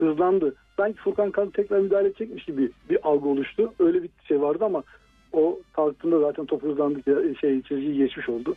hızlandı. Sanki Furkan Kan tekrar müdahale edecekmiş gibi bir algı oluştu. Öyle bir şey vardı ama o kalktığında zaten top hızlandı, çizgiyi geçmiş oldu.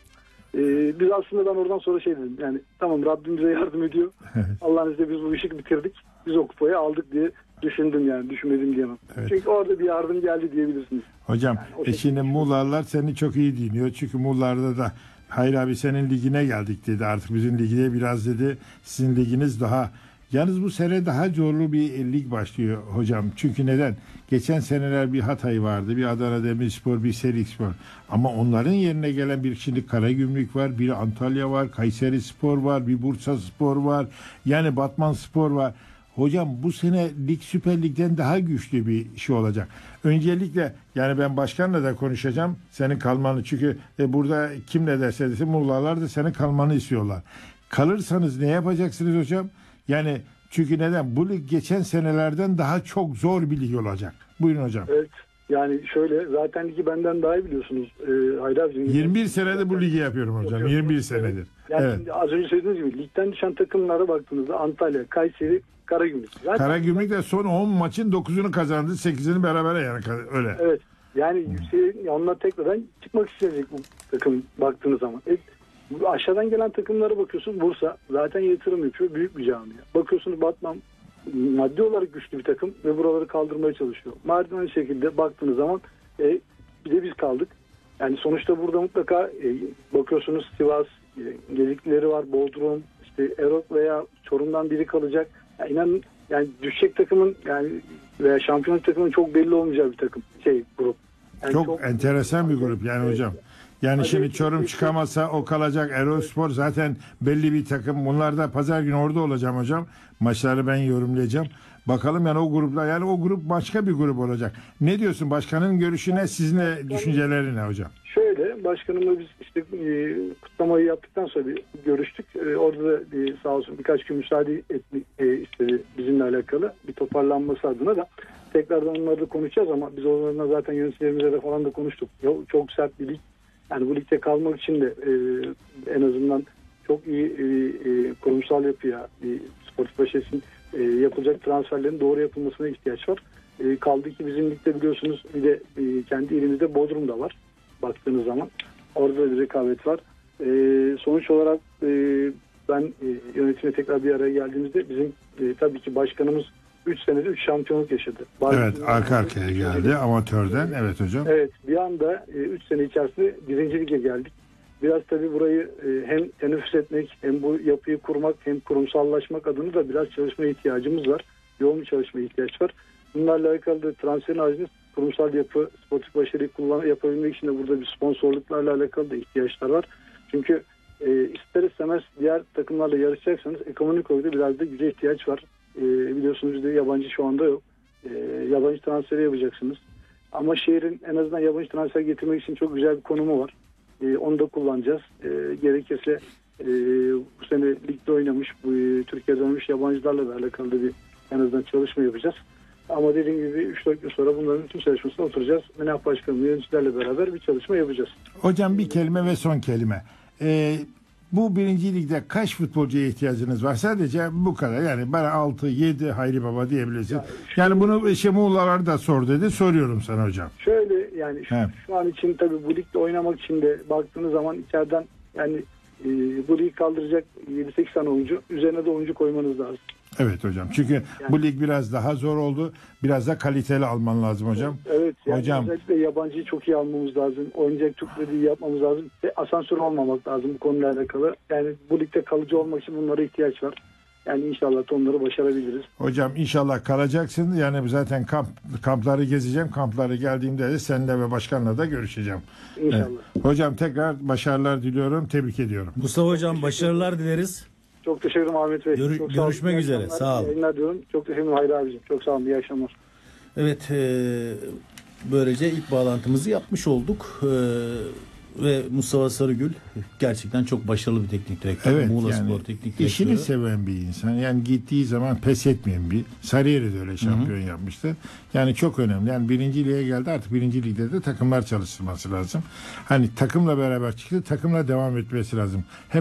Biz aslında ben oradan sonra şey dedim, yani tamam Rabbim bize yardım ediyor. Allah'ın izniyle biz bu işi bitirdik. Biz o kupayı aldık diye düşündüm, yani düşünmedim diyemem. Evet. Çünkü orada bir yardım geldi diyebilirsiniz. Hocam yani şimdi Muğla'lılar seni çok iyi dinliyor. Çünkü Muğla'da da hayır abi senin ligine geldik dedi. Artık bizim ligine biraz dedi. Sizin liginiz daha. Yalnız bu sene daha zorlu bir lig başlıyor hocam. Çünkü neden? Geçen seneler bir Hatay vardı, bir Adana Demirspor, bir Selikspor. Ama onların yerine gelen bir şimdi Karagümrük var, bir Antalya var, Kayserispor var, bir Bursaspor var. Yani Batmanspor var. Hocam bu sene lig Süper Lig'den daha güçlü bir şey olacak. Öncelikle yani ben başkanla da konuşacağım senin kalmanı. Çünkü burada kim ne derse desin Muğla'lar da senin kalmanı istiyorlar. Kalırsanız ne yapacaksınız hocam? Yani çünkü neden? Bu lig geçen senelerden daha çok zor bir lig olacak. Buyurun hocam. Evet. Yani şöyle zaten ligi benden daha iyi biliyorsunuz. Hayri abi. 21 senedir bu ligi yapıyorum hocam. 21 senedir. Yani evet. Şimdi az önce söylediğiniz gibi ligden düşen takımlara baktığınızda Antalya, Kayseri, Karagümrük. Karagümrük de son 10 maçın 9'unu kazandı. 8'ini berabere yani öyle. Evet. Yani yükseğe onlar tekrardan çıkmak isteyecek bu takım baktığınız zaman. Aşağıdan gelen takımlara bakıyorsun. Bursa zaten yatırım yapıyor. Büyük bir camia. Bakıyorsunuz Batman maddi olarak güçlü bir takım ve buraları kaldırmaya çalışıyor. Mardin aynı şekilde baktığınız zaman bir de biz kaldık. Yani sonuçta burada mutlaka bakıyorsunuz Sivas, Gediklileri var, Bodrum, işte Erok veya Çorum'dan biri kalacak. Yani inanın yani düşecek takımın yani veya şampiyonluk takımın çok belli olmayacağı bir takım grup. Yani çok enteresan bir grup yani hocam. Yani hadi şimdi Çorum çıkamasa o kalacak. Erospor zaten belli bir takım. Bunlar da pazar günü orada olacağım hocam. Maçları ben yorumlayacağım. Bakalım yani o grupla yani o grup başka bir grup olacak. Ne diyorsun başkanın görüşü ne? Sizin düşünceleri ne hocam? Şöyle başkanımla biz işte kutlamayı yaptıktan sonra bir görüştük. Orada da sağ olsun birkaç gün müsaade istedi bizimle alakalı bir toparlanması adına da. Tekrardan onları da konuşacağız ama biz onlarla zaten yöneticilerimizle de falan da konuştuk. Çok sert bir lig. Yani bu ligde kalmak için de en azından çok iyi kurumsal yapıya, sportif başarısının yapılacak transferlerin doğru yapılmasına ihtiyaç var. Kaldı ki bizim ligde biliyorsunuz bir de kendi ilimizde Bodrum'da var baktığınız zaman. Orada da bir rekabet var. Sonuç olarak ben yönetimle tekrar bir araya geldiğimizde bizim tabii ki başkanımız 3 senede 3 şampiyonluk yaşadı. Evet arka arkaya geldi amatörden. Evet hocam. Evet bir anda 3 sene içerisinde 1. lige geldik. Biraz tabii burayı hem teneffüs etmek hem bu yapıyı kurmak hem kurumsallaşmak adına da biraz çalışmaya ihtiyacımız var. Yoğun bir çalışmaya ihtiyaç var. Bunlarla alakalı da transferin haricinde kurumsal yapı, sportif başarıyı yapabilmek için de burada bir sponsorluklarla alakalı da ihtiyaçlar var. Çünkü ister istemez diğer takımlarla yarışacaksanız ekonomik olarak biraz da güce ihtiyaç var. Biliyorsunuz bizde yabancı şu anda yok. Yabancı transferi yapacaksınız. Ama şehrin en azından yabancı transfer getirmek için çok güzel bir konumu var. Onu da kullanacağız. Gerekirse bu sene ligde oynamış, Türkiye'de oynamış yabancılarla da alakalı da bir en azından çalışma yapacağız. Ama dediğim gibi 3-4 gün sonra bunların bütün çalışmasına oturacağız. Menah Başkanı yöneticilerle beraber bir çalışma yapacağız. Hocam bir kelime ve son kelime. Bu 1. ligde kaç futbolcuya ihtiyacınız var? Sadece bu kadar. Yani bana 6-7 Hayri Baba diyebilirsin. Yani bunu Muğla'lar da sor dedi. Soruyorum sana hocam. Şöyle yani şu an için tabii bu ligde oynamak için de baktığınız zaman içeriden yani bu ligi kaldıracak 7-8 tane oyuncu üzerine de oyuncu koymanız lazım. Evet hocam. Çünkü yani, bu lig biraz daha zor oldu. Biraz da kaliteli alman lazım hocam. Evet. Yani hocam. Özellikle yabancıyı çok iyi almamız lazım. Oynayacak Türkleri iyi yapmamız lazım. Ve asansör olmamak lazım bu konuyla alakalı. Yani bu ligde kalıcı olmak için bunlara ihtiyaç var. Yani inşallah onları başarabiliriz. Hocam inşallah kalacaksın. Yani zaten kampları gezeceğim. Kampları geldiğimde de seninle ve başkanla da görüşeceğim. İnşallah. Evet. Hocam tekrar başarılar diliyorum. Tebrik ediyorum. Mustafa hocam başarılar dileriz. Çok teşekkür ederim Ahmet Bey. Görüşmek üzere. Sağ olun. Yayınlar diyorum. Çok teşekkür ederim Hayri abicim. Çok sağ olun. İyi akşamlar. Evet. Böylece ilk bağlantımızı yapmış olduk. Ve Mustafa Sarıgül gerçekten çok başarılı bir teknik direktör. Evet, Muğla yani Spor teknik direktörü. İşini seven bir insan. Yani gittiği zaman pes etmeyen bir. Sarıyer'i de öyle şampiyon yapmıştı. Yani çok önemli. Yani 1. lige geldi artık 1. ligde de takımlar çalıştırması lazım. Hani takımla beraber çıktı. Takımla devam etmesi lazım. Hep